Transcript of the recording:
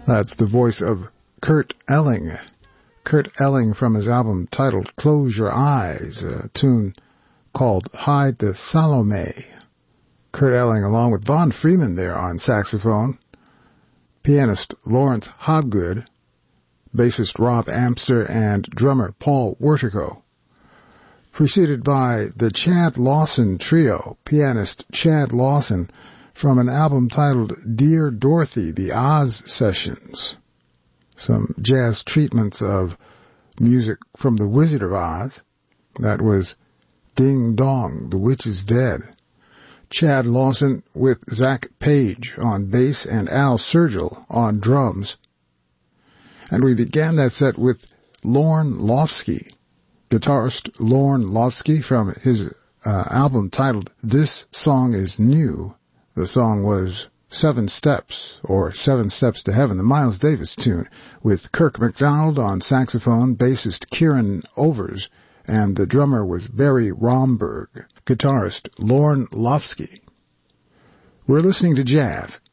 That's the voice of Kurt Elling. Kurt Elling from his album titled Close Your Eyes, a tune called Hide the Salome. Kurt Elling along with Von Freeman there on saxophone, pianist Lawrence Hobgood, bassist Rob Amster, and drummer Paul Wertico. Preceded by the Chad Lawson Trio, pianist Chad Lawson, from an album titled Dear Dorothy, The Oz Sessions. Some jazz treatments of music from The Wizard of Oz. That was Ding Dong, The Witch is Dead. Chad Lawson with Zach Page on bass and Al Sergel on drums. And we began that set with Lorne Lofsky, guitarist Lorne Lofsky, from his album titled This Song Is New. The song was Seven Steps, or Seven Steps to Heaven, the Miles Davis tune, with Kirk MacDonald on saxophone, bassist Kieran Overs, and the drummer was Barry Romberg, guitarist Lorne Lofsky. We're listening to jazz